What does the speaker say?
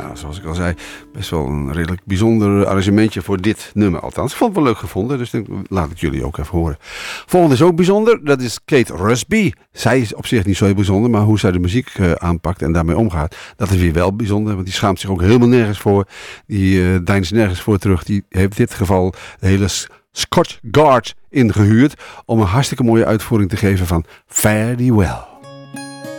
Ja, zoals ik al zei, best wel een redelijk bijzonder arrangementje voor dit nummer althans. Ik vond het wel leuk gevonden, dus laat ik jullie ook even horen. Volgende is ook bijzonder, dat is Kate Rusby. Zij is op zich niet zo heel bijzonder, maar hoe zij de muziek aanpakt en daarmee omgaat, dat is weer wel bijzonder. Want die schaamt zich ook helemaal nergens voor. Die deinst nergens voor terug. Die heeft in dit geval de hele Scotch Guard ingehuurd om een hartstikke mooie uitvoering te geven van Fare Thee Well.